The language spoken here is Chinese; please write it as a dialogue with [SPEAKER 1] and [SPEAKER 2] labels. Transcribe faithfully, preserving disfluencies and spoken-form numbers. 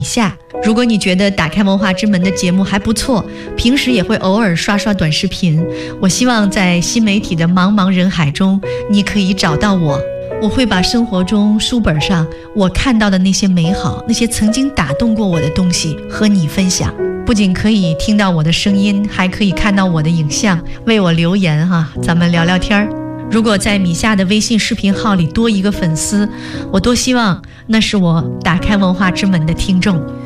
[SPEAKER 1] 下。如果你觉得打开文化之门的节目还不错，平时也会偶尔刷刷短视频，我希望在新媒体的茫茫人海中，你可以找到我。我会把生活中书本上我看到的那些美好，那些曾经打动过我的东西和你分享。不仅可以听到我的声音，还可以看到我的影像，为我留言哈、啊，咱们聊聊天。如果在米夏的微信视频号里多一个粉丝，我多希望那是我打开文化之门的听众。